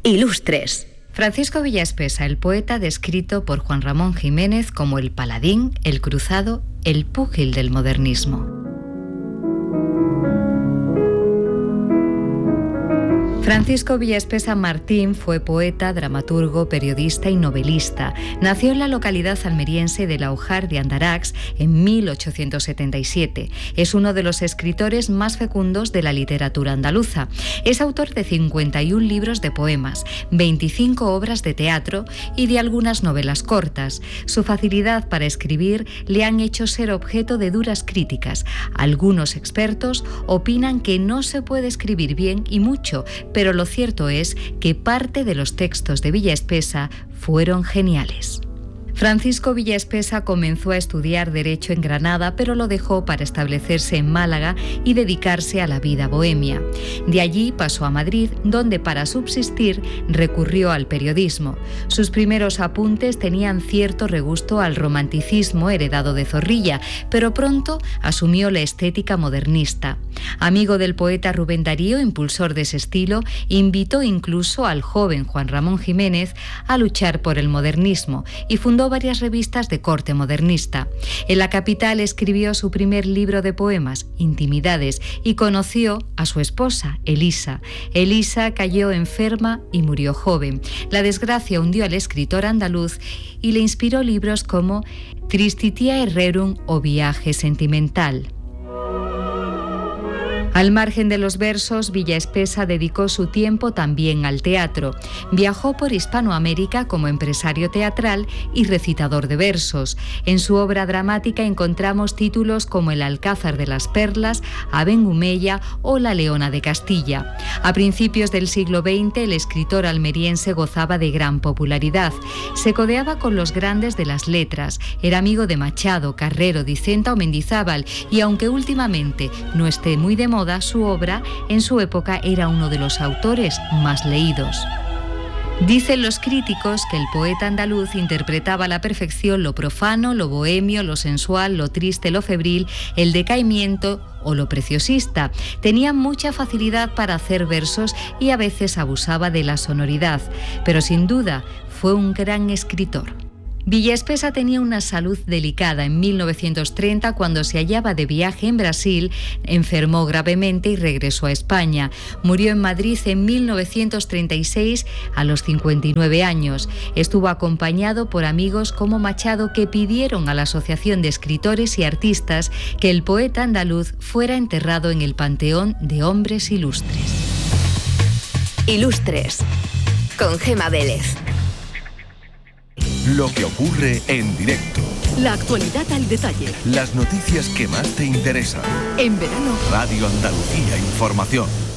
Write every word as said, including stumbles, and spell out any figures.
Ilustres. Francisco Villaespesa, el poeta descrito por Juan Ramón Jiménez como el paladín, el cruzado, el púgil del modernismo. Francisco Villaespesa Martín fue poeta, dramaturgo, periodista y novelista. Nació en la localidad almeriense de Laujar de Andarax en mil ochocientos setenta y siete. Es uno de los escritores más fecundos de la literatura andaluza. Es autor de cincuenta y un libros de poemas, veinticinco obras de teatro y de algunas novelas cortas. Su facilidad para escribir le han hecho ser objeto de duras críticas. Algunos expertos opinan que no se puede escribir bien y mucho, pero lo cierto es que parte de los textos de Villaespesa fueron geniales. Francisco Villaespesa comenzó a estudiar Derecho en Granada, pero lo dejó para establecerse en Málaga y dedicarse a la vida bohemia. De allí pasó a Madrid, donde para subsistir recurrió al periodismo. Sus primeros apuntes tenían cierto regusto al romanticismo heredado de Zorrilla, pero pronto asumió la estética modernista. Amigo del poeta Rubén Darío, impulsor de ese estilo, invitó incluso al joven Juan Ramón Jiménez a luchar por el modernismo y fundó varias revistas de corte modernista. En la capital escribió su primer libro de poemas, Intimidades, y conoció a su esposa, Elisa. Elisa cayó enferma y murió joven. La desgracia hundió al escritor andaluz y le inspiró libros como Tristitia Herrerum o Viaje Sentimental. Al margen de los versos, Villaespesa dedicó su tiempo también al teatro. Viajó por Hispanoamérica como empresario teatral y recitador de versos. En su obra dramática encontramos títulos como El Alcázar de las Perlas, Aben Humeya o La Leona de Castilla. A principios del siglo veinte, el escritor almeriense gozaba de gran popularidad. Se codeaba con los grandes de las letras. Era amigo de Machado, Carrero, Dicenta o Mendizábal, y aunque últimamente no esté muy de moda, su obra, en su época era uno de los autores más leídos. Dicen los críticos que el poeta andaluz interpretaba a la perfección lo profano, lo bohemio, lo sensual, lo triste, lo febril, el decaimiento o lo preciosista. Tenía mucha facilidad para hacer versos y a veces abusaba de la sonoridad, pero sin duda fue un gran escritor. Villaespesa tenía una salud delicada. En mil novecientos treinta, cuando se hallaba de viaje en Brasil, enfermó gravemente y regresó a España. Murió en Madrid en mil novecientos treinta y seis a los cincuenta y nueve años. Estuvo acompañado por amigos como Machado, que pidieron a la Asociación de Escritores y Artistas que el poeta andaluz fuera enterrado en el Panteón de Hombres Ilustres. Ilustres, con Gema Vélez. Lo que ocurre en directo. La actualidad al detalle. Las noticias que más te interesan. En verano. Radio Andalucía Información.